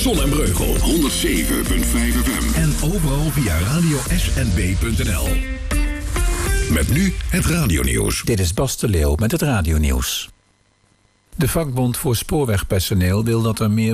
Zon en Breugel. 107.5 FM. En overal via radiosnb.nl. Met nu het radionieuws. Dit is Bas de Leeuw met het radionieuws. De vakbond voor spoorwegpersoneel wil dat er meer